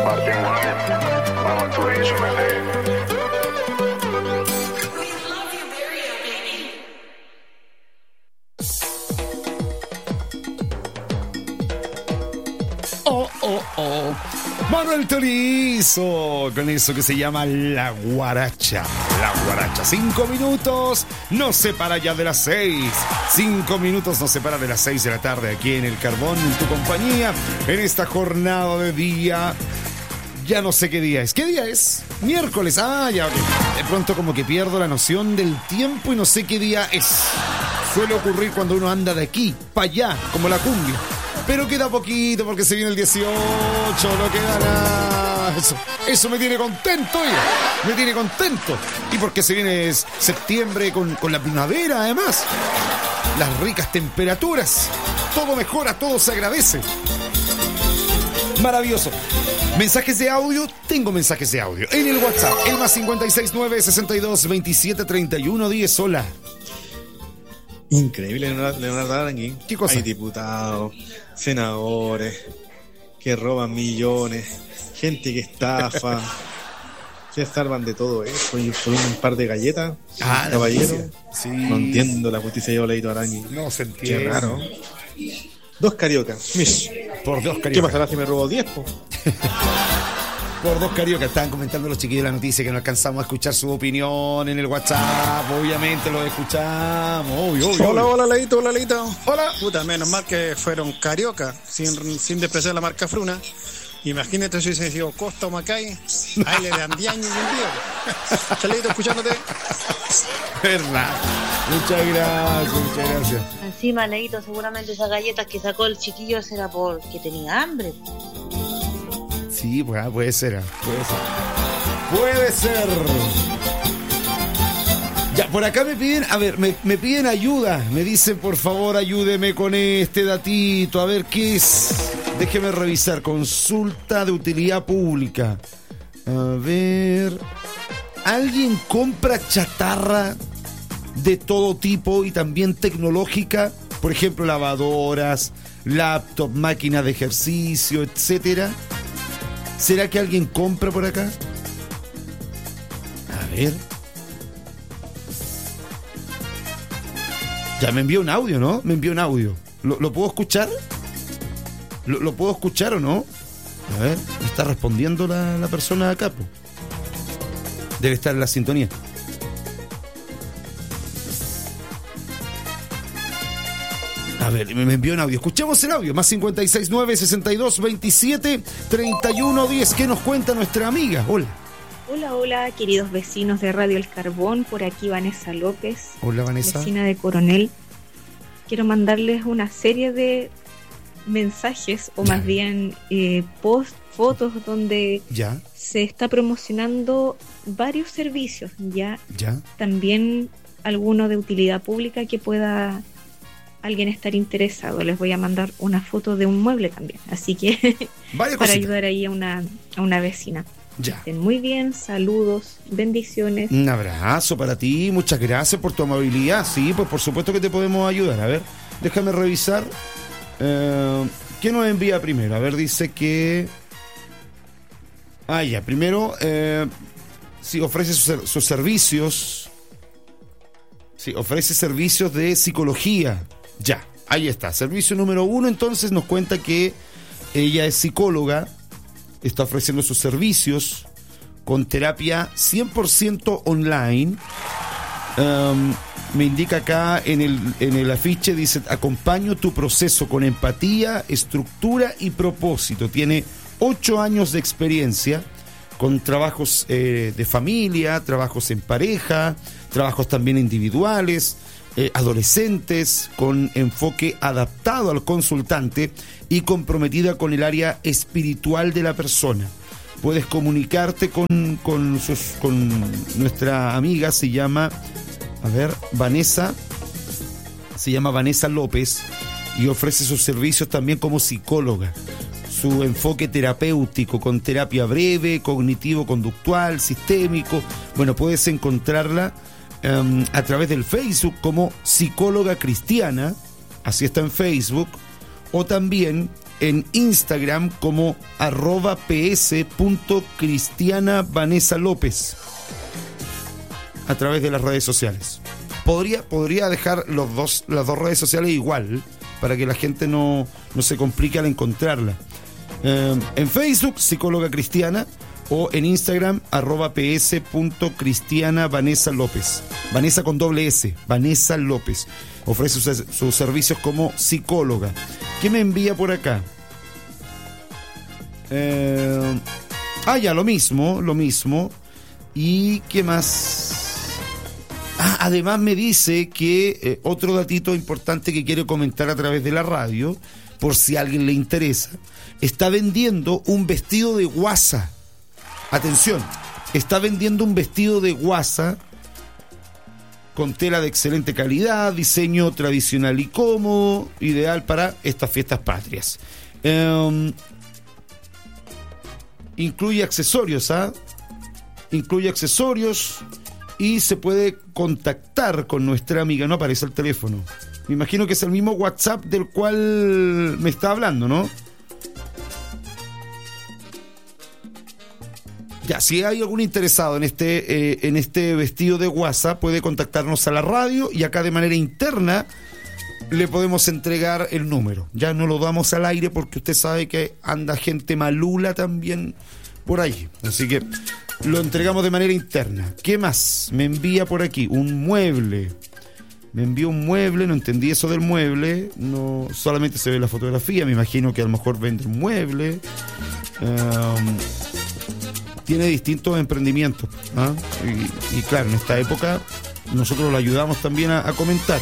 Martin White, vamos tú y yo me Manuel Turizo, con eso que se llama La Guaracha. La Guaracha. 5 minutos nos separa ya de las 6. 5 minutos nos separa de las 6 de la tarde aquí en El Carbón, en tu compañía, en esta jornada de día. Ya no sé qué día es. ¿Qué día es? Miércoles. Ah, ya. De pronto como que pierdo la noción del tiempo y no sé qué día es. Suele ocurrir cuando uno anda de aquí para allá, como la cumbia. Pero queda poquito porque se viene el 18, no queda nada. Eso me tiene contento, oye. Me tiene contento. Y porque se viene septiembre con la primavera, además. Las ricas temperaturas. Todo mejora, todo se agradece. Maravilloso. Mensajes de audio, tengo mensajes de audio. En el WhatsApp, el más 569-6227-3110. Hola. Increíble, Leonardo Aranguín. ¿Qué cosa? Hay diputados, senadores que roban millones, gente que estafa, se salvan de todo eso. Y por un par de galletas, caballero. Sí. No entiendo la justicia de Leito Aranguín. No se entiende. Qué raro. 2 cariocas. Mish. Por 2 cariocas. ¿Qué pasará si me robo 10, po? Por 2 cariocas. Estaban comentando los chiquillos de la noticia que no alcanzamos a escuchar su opinión en el WhatsApp. Obviamente lo escuchamos. Obvio. Hola, Leito, hola, Leito. Hola. Puta, menos mal que fueron carioca, sin despreciar la marca Fruna. Imagínate si hubiese sido Costa o Macay. Ahí le dan 10 años y un día. Chaleito, escuchándote. Verdad. Muchas gracias. Encima, Leito, seguramente esas galletas que sacó el chiquillo será porque tenía hambre. Sí, pues, puede ser. Ya, por acá me piden, me piden ayuda. Me dicen, por favor, ayúdeme con este datito. A ver, ¿qué es? Déjeme revisar. Consulta de utilidad pública. A ver. ¿Alguien compra chatarra de todo tipo y también tecnológica? Por ejemplo, lavadoras, laptop, máquinas de ejercicio, etcétera. ¿Será que alguien compra por acá? A ver. Ya me envió un audio, ¿no? Me envió un audio. ¿Lo puedo escuchar? ¿Lo puedo escuchar o no? A ver, está respondiendo la persona acá, po. Debe estar en la sintonía. A ver, me envió un audio. Escuchemos el audio. Más 569-6227-3110. ¿Qué nos cuenta nuestra amiga? Hola. Hola, queridos vecinos de Radio El Carbón. Por aquí Vanessa López. Hola, Vanessa. Vecina de Coronel. Quiero mandarles una serie de mensajes, o más bien fotos donde se está promocionando varios servicios. Ya. También alguno de utilidad pública que pueda alguien estar interesado. Les voy a mandar una foto de un mueble también, así que para ayudar ahí a una vecina. Ya. Estén muy bien, saludos, bendiciones. Un abrazo para ti, muchas gracias por tu amabilidad. Sí, pues por supuesto que te podemos ayudar. A ver, déjame revisar. ¿Qué nos envía primero? A ver, dice que... primero, sí, ofrece sus servicios. Sí, ofrece servicios de psicología. Ya, ahí está. Servicio número 1, entonces nos cuenta que ella es psicóloga, está ofreciendo sus servicios con terapia 100% online. Me indica acá en el afiche, dice: acompaño tu proceso con empatía, estructura y propósito. Tiene 8 años de experiencia con trabajos de familia, trabajos en pareja, trabajos también individuales, adolescentes, con enfoque adaptado al consultante y comprometida con el área espiritual de la persona. Puedes comunicarte con nuestra amiga, se llama Vanessa López, y ofrece sus servicios también como psicóloga. Su enfoque terapéutico con terapia breve, cognitivo-conductual, sistémico. Bueno, puedes encontrarla a través del Facebook como Psicóloga Cristiana, así está en Facebook, o también en Instagram como @ps.cristianavanessa.lopez a través de las redes sociales. Podría dejar las dos redes sociales igual para que la gente no se complique al encontrarla. En Facebook, psicóloga cristiana, o en Instagram, @ps.cristianavanessa.lopez. Vanessa con doble S, Vanessa López. Ofrece sus servicios como psicóloga. ¿Qué me envía por acá? Ya, lo mismo. ¿Y qué más? Además me dice que otro datito importante que quiere comentar a través de la radio, por si a alguien le interesa, está vendiendo un vestido de guasa. Atención, está vendiendo un vestido de guasa con tela de excelente calidad, diseño tradicional y cómodo, ideal para estas fiestas patrias. Incluye accesorios, Incluye accesorios y se puede contactar con nuestra amiga. No aparece el teléfono. Me imagino que es el mismo WhatsApp del cual me está hablando, ¿no? Ya, si hay algún interesado en este vestido de guasa, puede contactarnos a la radio y acá de manera interna le podemos entregar el número. Ya no lo damos al aire porque usted sabe que anda gente malula también por ahí. Así que lo entregamos de manera interna. ¿Qué más? Me envía por aquí un mueble. Me envió un mueble, no entendí eso del mueble. No, solamente se ve la fotografía. Me imagino que a lo mejor vende un mueble. Tiene distintos emprendimientos, y claro, en esta época nosotros lo ayudamos también a comentar.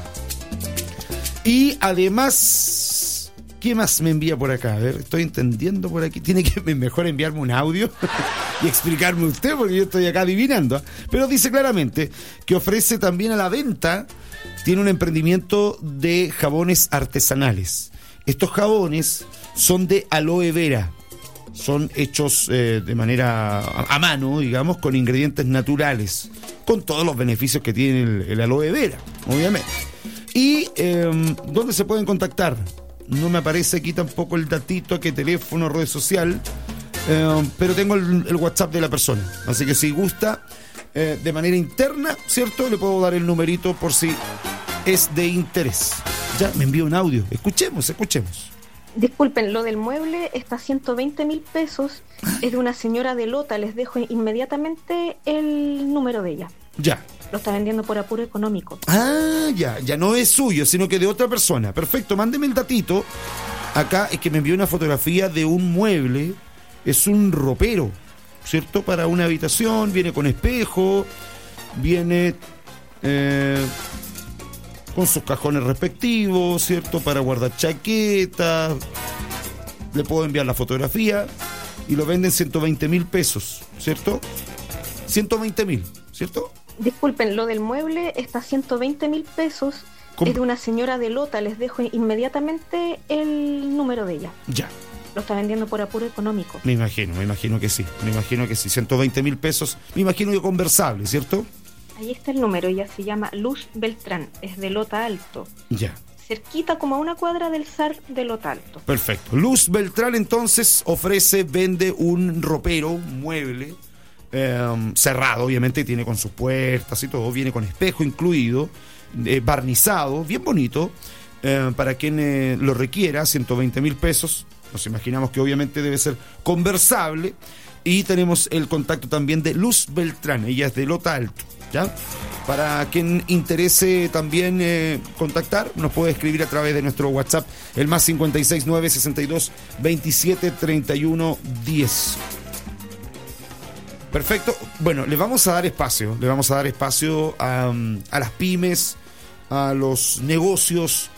Y además, ¿qué más me envía por acá? A ver, estoy entendiendo por aquí. Tiene que mejor enviarme un audio y explicarme usted, porque yo estoy acá adivinando. Pero dice claramente que ofrece también a la venta, tiene un emprendimiento de jabones artesanales. Estos jabones son de aloe vera. Son hechos de manera a mano, digamos, con ingredientes naturales, con todos los beneficios que tiene el aloe vera, obviamente. ¿Y dónde se pueden contactar? No me aparece aquí tampoco el datito, a qué teléfono, red social, pero tengo el WhatsApp de la persona. Así que si gusta, de manera interna, ¿cierto? Le puedo dar el numerito por si es de interés. Ya, me envió un audio. Escuchemos. Disculpen, lo del mueble está a 120.000 pesos. Es de una señora de Lota. Les dejo inmediatamente el número de ella. Ya. Lo está vendiendo por apuro económico. Ya no es suyo, sino que de otra persona. Perfecto, mándeme el datito. Acá es que me envió una fotografía de un mueble. Es un ropero, ¿cierto? Para una habitación, viene con espejo, viene con sus cajones respectivos, ¿cierto? Para guardar chaquetas. Le puedo enviar la fotografía y lo venden 120.000 pesos, ¿cierto? 120.000, ¿cierto? Disculpen, lo del mueble está a 120.000 pesos. ¿Cómo? Es de una señora de Lota. Les dejo inmediatamente el número de ella. Ya. Lo está vendiendo por apuro económico. Me imagino que sí. 120.000 pesos. Me imagino que conversable, ¿cierto? Ahí está el número. Ella se llama Luz Beltrán. Es de Lota Alto. Ya. Cerquita, como a una cuadra del SAR de Lota Alto. Perfecto. Luz Beltrán entonces vende un ropero, un mueble cerrado, obviamente tiene con sus puertas y todo, viene con espejo incluido, barnizado, bien bonito, para quien lo requiera, 120.000 pesos. Nos imaginamos que obviamente debe ser conversable. Y tenemos el contacto también de Luz Beltrán, ella es de Lota Alto, ¿ya? Para quien interese también contactar, nos puede escribir a través de nuestro WhatsApp, el más 569 62 27 31 10. Perfecto. Bueno, le vamos a dar espacio a las pymes, a los negocios,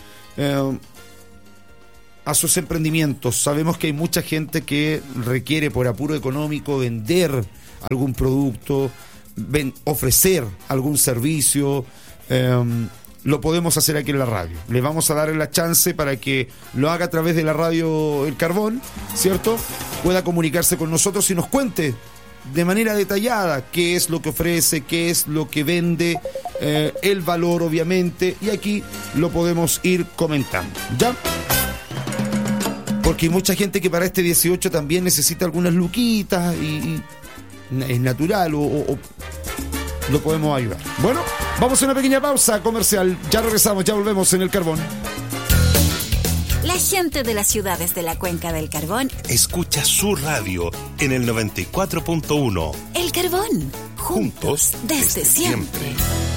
a sus emprendimientos. Sabemos que hay mucha gente que requiere por apuro económico vender algún producto, ofrecer algún servicio. Lo podemos hacer aquí en la radio. Le vamos a dar la chance para que lo haga a través de la radio El Carbón, ¿cierto? Pueda comunicarse con nosotros y nos cuente de manera detallada qué es lo que ofrece, qué es lo que vende, el valor obviamente, y aquí lo podemos ir comentando, ¿ya? Porque hay mucha gente que para este 18 también necesita algunas luquitas y es natural o lo podemos ayudar. Bueno, vamos a una pequeña pausa comercial. Ya regresamos, ya volvemos en El Carbón. La gente de las ciudades de la Cuenca del Carbón escucha su radio en el 94.1. El Carbón, juntos desde siempre.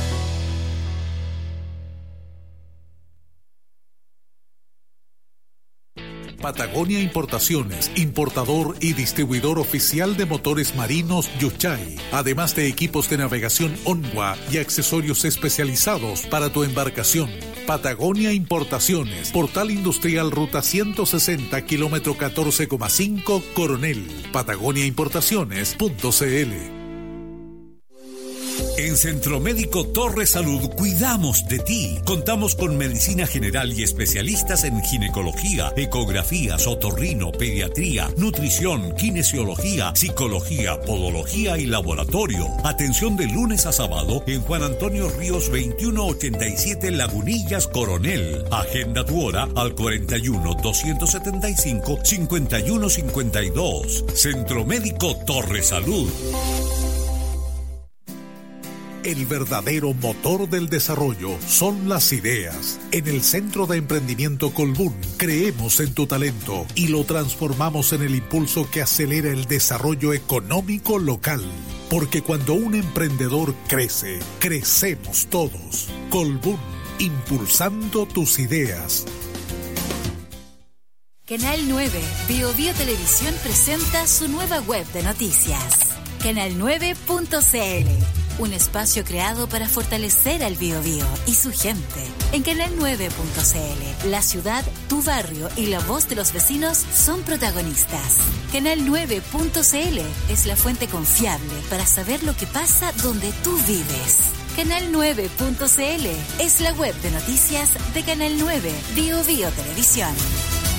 Patagonia Importaciones, importador y distribuidor oficial de motores marinos Yuchay, además de equipos de navegación Onwa y accesorios especializados para tu embarcación. Patagonia Importaciones, Portal Industrial Ruta 160, kilómetro 14,5, Coronel. patagoniaimportaciones.cl. En Centro Médico Torre Salud cuidamos de ti. Contamos con medicina general y especialistas en ginecología, ecografías, otorrino, pediatría, nutrición, kinesiología, psicología, podología y laboratorio. Atención de lunes a sábado en Juan Antonio Ríos 2187 Lagunillas, Coronel. Agenda tu hora al 41-275-5152. Centro Médico Torre Salud. El verdadero motor del desarrollo son las ideas. En el Centro de Emprendimiento Colbún creemos en tu talento y lo transformamos en el impulso que acelera el desarrollo económico local. Porque cuando un emprendedor crece, crecemos todos. Colbún, impulsando tus ideas. Canal 9, Bio Televisión presenta su nueva web de noticias. Canal9.cl. Un espacio creado para fortalecer al Biobío y su gente. En Canal9.cl, la ciudad, tu barrio y la voz de los vecinos son protagonistas. Canal9.cl es la fuente confiable para saber lo que pasa donde tú vives. Canal9.cl es la web de noticias de Canal 9 Bio Televisión.